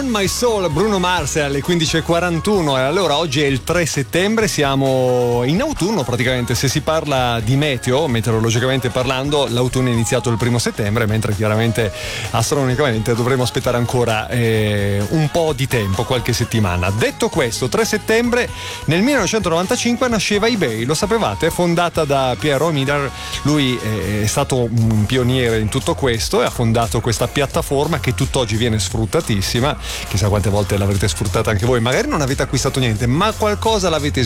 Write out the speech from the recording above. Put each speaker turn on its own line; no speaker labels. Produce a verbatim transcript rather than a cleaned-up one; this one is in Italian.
On My Soul, Bruno Mars alle quindici e quarantuno. E allora oggi è il tre settembre, siamo in autunno praticamente. Se si parla di meteo, meteorologicamente parlando, l'autunno è iniziato il primo settembre, mentre chiaramente astronomicamente dovremo aspettare ancora eh, un po' di tempo, qualche settimana. Detto questo, tre settembre nel millenovecentonovantacinque nasceva eBay, lo sapevate? Fondata da Piero Midar, lui è stato un pioniere in tutto questo e ha fondato questa piattaforma che tutt'oggi viene sfruttatissima. Chissà quante volte l'avrete sfruttata anche voi, magari non avete acquistato niente, ma qualcosa l'avete